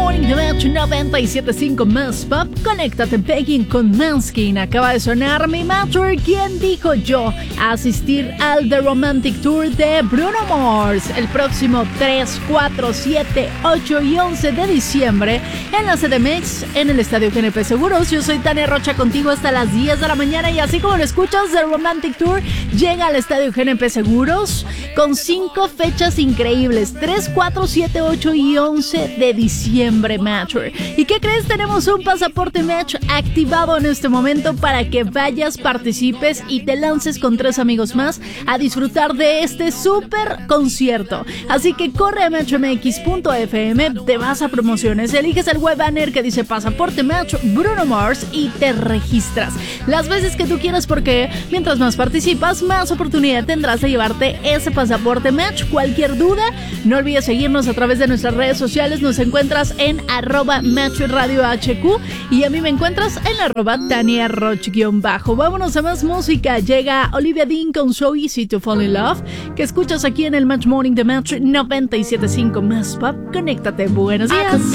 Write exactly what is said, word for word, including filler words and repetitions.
Morning de Match noventa y siete punto cinco más Pop. Conéctate, Begging con Manskin. Acaba de sonar mi Matter. ¿Quién dijo yo? Asistir al The Romantic Tour de Bruno Mars el próximo tres, cuatro, siete, ocho y once de diciembre en la C D M X en el Estadio G N P Seguros. Yo soy Tania Rocha, contigo hasta las diez de la mañana, y así como lo escuchas, The Romantic Tour llega al Estadio G N P Seguros con cinco fechas increíbles: tres, cuatro, siete, ocho y once de diciembre, Matcher. ¿Y qué crees? Tenemos un pasaporte Match activado en este momento para que vayas, participes y te lances con tres amigos más a disfrutar de este súper concierto. Así que corre a match m x punto f m, te vas a promociones, eliges el web banner que dice Pasaporte Match Bruno Mars y te registras las veces que tú quieras, porque mientras más participas, más oportunidad tendrás de llevarte ese pasaporte Match. Cualquier duda, no olvides seguirnos a través de nuestras redes sociales. Nos encuentras en arroba Match Radio H Q y a mí me encuentras en arroba Tania Roch-bajo. Vámonos a más música. Llega Olivia Dean con So Easy to Fall in Love, que escuchas aquí en el Match Morning de Match noventa y siete punto cinco más Pop. Conéctate, buenos días.